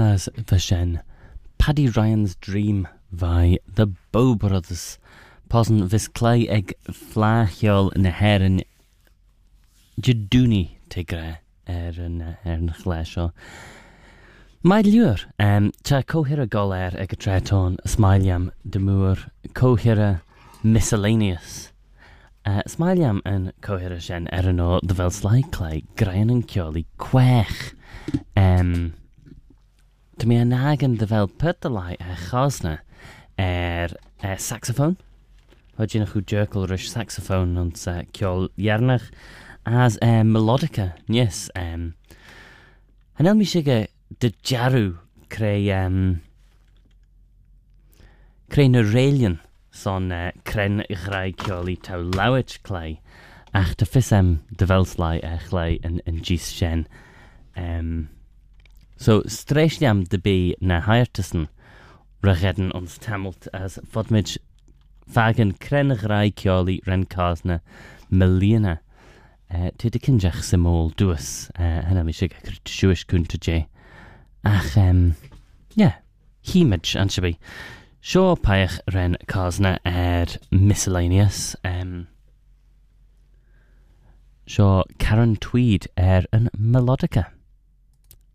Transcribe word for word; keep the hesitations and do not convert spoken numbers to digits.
as Vashen, Paddy Ryan's Dream by the Bow Brothers. Posen vis clay eg flachiol na herin jaduni tigre er yn er yn chlesio. Mae liwr, um, cha cohira gol er ag y treton smiliam demwr cohira miscellaneous. Uh, smiliam yn cohira sien er yn o the fel slai clay graen yn cioli quech. Um, Dyma yn agen the fel pyrthalai e chosna er uh, saxophone. Wat je nog goed jerkel rush saxophone and uh, ciol iernach as uh, melodica, yes. Um, en el mi sige de jaru creu um, creu neuralian son uh, cren i chrau cioli tau lawich clay ach de fissem de velslai e chlai yn, yn gis shen. Um, so streisliam de be na haertussen regedden ons tamelt as fodmid fagen cren chrau cioli ren casna melina. Uh, to de kinjach simol duas uh, hana mi sig shuish kunta je ach um yeah himage anshabi sure paich ren casna er miscellaneous um sure Karen Tweed er an melodica.